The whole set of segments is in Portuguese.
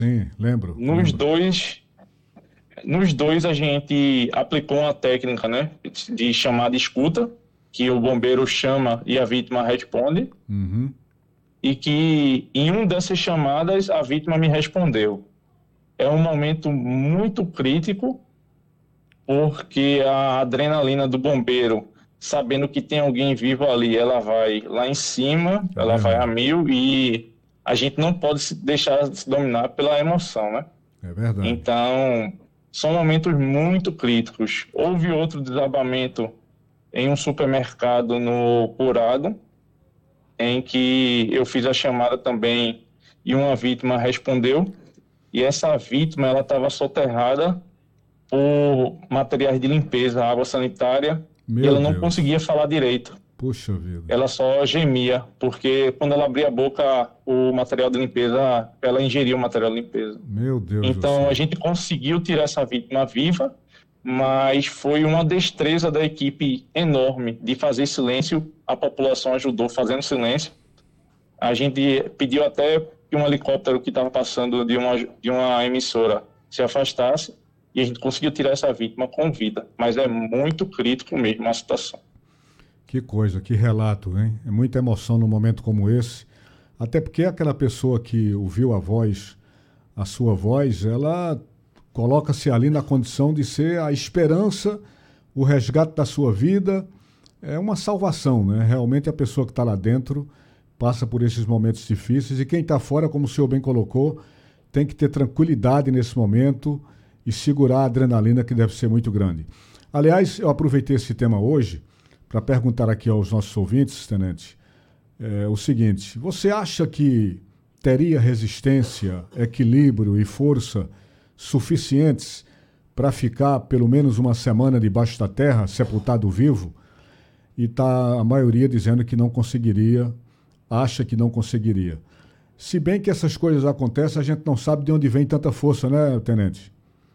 Sim, lembro, Nos lembro. dois, nos dois a gente aplicou uma técnica, né, de chamada escuta, que o bombeiro chama e a vítima responde, Uhum. e que em uma dessas chamadas a vítima me respondeu. É um momento muito crítico, porque a adrenalina do bombeiro, sabendo que tem alguém vivo ali, ela vai lá em cima, É ela vai a verdade, mil e a gente não pode se deixar se dominar pela emoção, né? é verdade. Então, são momentos muito críticos. Houve outro desabamento em um supermercado no Curado, em que eu fiz a chamada também e uma vítima respondeu, e essa vítima ela estava soterrada por materiais de limpeza, água sanitária, e Meu ela não Deus, conseguia falar direito. puxa vida. Ela só gemia, porque quando ela abria a boca, o material de limpeza, ela ingeria o material de limpeza. Meu Deus do Então, a céu. gente conseguiu tirar essa vítima viva, mas foi uma destreza da equipe enorme de fazer silêncio. A população ajudou fazendo silêncio. A gente pediu até que um helicóptero que estava passando de uma emissora se afastasse e a gente conseguiu tirar essa vítima com vida. Mas é muito crítico mesmo a situação. Que coisa, que relato, hein? É muita emoção num momento como esse. Até porque aquela pessoa que ouviu a voz, a sua voz, ela coloca-se ali na condição de ser a esperança, o resgate da sua vida. É uma salvação, né? Realmente a pessoa que está lá dentro passa por esses momentos difíceis e quem está fora, como o senhor bem colocou, tem que ter tranquilidade nesse momento e segurar a adrenalina que deve ser muito grande. Aliás, eu aproveitei esse tema hoje para perguntar aqui aos nossos ouvintes, Tenente, o seguinte: você acha que teria resistência, equilíbrio e força suficientes para ficar pelo menos uma semana debaixo da terra, sepultado vivo? E está a maioria dizendo que não conseguiria, acha que não conseguiria. Se bem que essas coisas acontecem, a gente não sabe de onde vem tanta força, né, Tenente?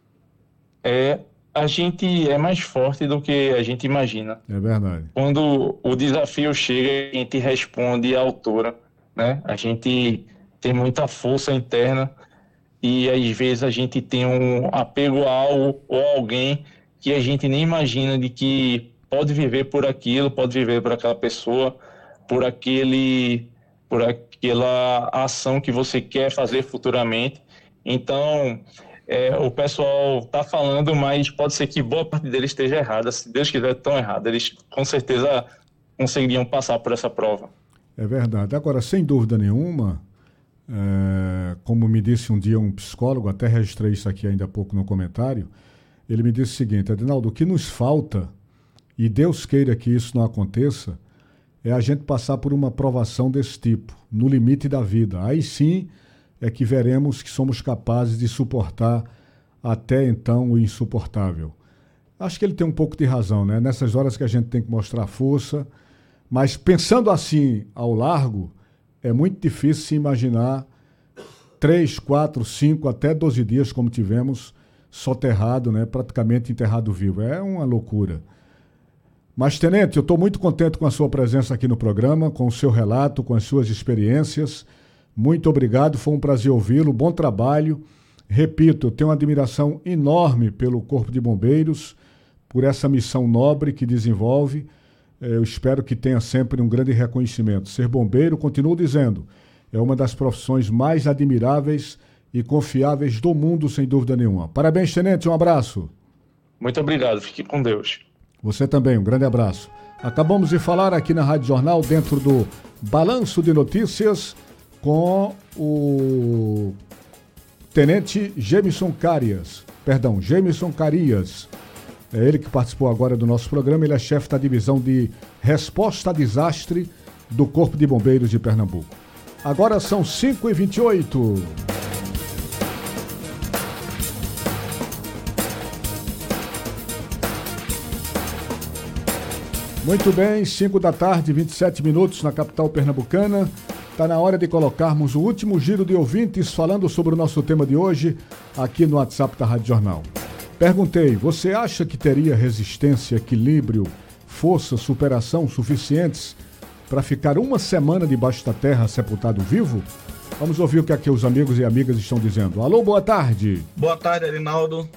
É, a gente é mais forte do que a gente imagina. É verdade. Quando o desafio chega, a gente responde à altura, né? A gente tem muita força interna e às vezes a gente tem um apego a algo ou a alguém que a gente nem imagina de que pode viver por aquilo, pode viver por aquela pessoa, por aquele, por aquela ação que você quer fazer futuramente. Então, o pessoal está falando, mas pode ser que boa parte deles esteja errada. Se Deus quiser, tão errada. Eles com certeza conseguiriam passar por essa prova. É verdade. Agora, sem dúvida nenhuma, como me disse um dia um psicólogo, até registrei isso aqui ainda há pouco no comentário, ele me disse o seguinte: Adinaldo, o que nos falta, e Deus queira que isso não aconteça, é a gente passar por uma provação desse tipo, no limite da vida. Aí sim é que veremos que somos capazes de suportar até então o insuportável. Acho que ele tem um pouco de razão, né? Nessas horas que a gente tem que mostrar força, mas pensando assim ao largo, é muito difícil se imaginar 3, 4, 5, até 12 dias como tivemos soterrado, né? Praticamente enterrado vivo. É uma loucura. Mas, Tenente, eu estou muito contente com a sua presença aqui no programa, com o seu relato, com as suas experiências. Muito obrigado, foi um prazer ouvi-lo, bom trabalho. Repito, eu tenho uma admiração enorme pelo Corpo de Bombeiros, por essa missão nobre que desenvolve. Eu espero que tenha sempre um grande reconhecimento. Ser bombeiro, continuo dizendo, é uma das profissões mais admiráveis e confiáveis do mundo, sem dúvida nenhuma. Parabéns, Tenente, um abraço. Muito obrigado. Fique com Deus. Você também, um grande abraço. Acabamos de falar aqui na Rádio Jornal, dentro do Balanço de Notícias, com o Tenente Gemison Carias. Perdão, Gemison Carias. É ele que participou agora do nosso programa. Ele é chefe da divisão de resposta a desastre do Corpo de Bombeiros de Pernambuco. Agora são 5h28. Muito bem, 5 da tarde, 27 minutos na capital pernambucana. Está na hora de colocarmos o último giro de ouvintes falando sobre o nosso tema de hoje aqui no WhatsApp da Rádio Jornal. Perguntei, você acha que teria resistência, equilíbrio, força, superação suficientes para ficar uma semana debaixo da terra sepultado vivo? Vamos ouvir o que aqui os amigos e amigas estão dizendo. Alô, boa tarde. Boa tarde, Arinaldo.